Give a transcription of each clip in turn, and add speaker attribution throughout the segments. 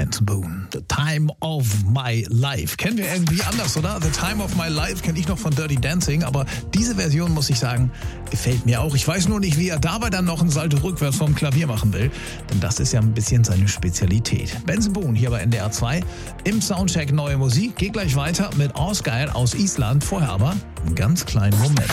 Speaker 1: Benson Boone. The Time of My Life. Kennen wir irgendwie anders, oder? The Time of My Life kenne ich noch von Dirty Dancing, aber diese Version, muss ich sagen, gefällt mir auch. Ich weiß nur nicht, wie er dabei dann noch ein Salto rückwärts vom Klavier machen will, denn das ist ja ein bisschen seine Spezialität. Benson Boone hier bei NDR 2 im Soundcheck Neue Musik. Geht gleich weiter mit Ásgeir aus Island. Vorher aber einen ganz kleinen Moment.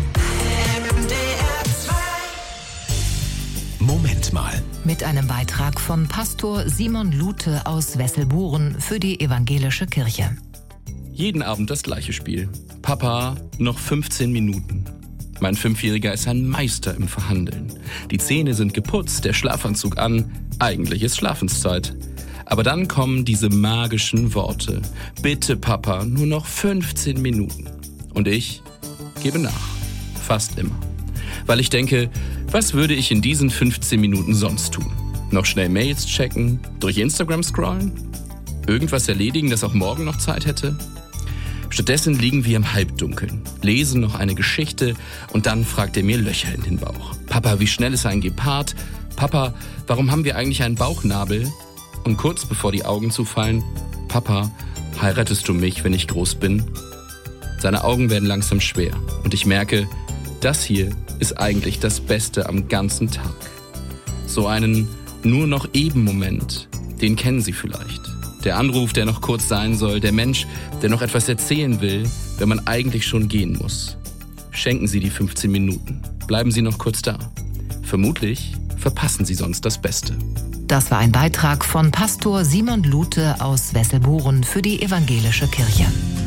Speaker 2: Moment mal.
Speaker 3: Mit einem Beitrag von Pastor Simon Lute aus Wesselburen für die evangelische Kirche.
Speaker 4: Jeden Abend das gleiche Spiel. Papa, noch 15 Minuten. Mein 5-Jähriger ist ein Meister im Verhandeln. Die Zähne sind geputzt, der Schlafanzug an. Eigentlich ist Schlafenszeit. Aber dann kommen diese magischen Worte. Bitte, Papa, nur noch 15 Minuten. Und ich gebe nach. Fast immer. Weil ich denke, was würde ich in diesen 15 Minuten sonst tun? Noch schnell Mails checken? Durch Instagram scrollen? Irgendwas erledigen, das auch morgen noch Zeit hätte? Stattdessen liegen wir im Halbdunkeln, lesen noch eine Geschichte und dann fragt er mir Löcher in den Bauch. Papa, wie schnell ist ein Gepard? Papa, warum haben wir eigentlich einen Bauchnabel? Und kurz bevor die Augen zufallen, Papa, heiratest du mich, wenn ich groß bin? Seine Augen werden langsam schwer und ich merke, das hier ist eigentlich das Beste am ganzen Tag. So einen nur noch eben Moment, den kennen Sie vielleicht. Der Anruf, der noch kurz sein soll, der Mensch, der noch etwas erzählen will, wenn man eigentlich schon gehen muss. Schenken Sie die 15 Minuten. Bleiben Sie noch kurz da. Vermutlich verpassen Sie sonst das Beste.
Speaker 3: Das war ein Beitrag von Pastor Simon Lute aus Wesselburen für die evangelische Kirche.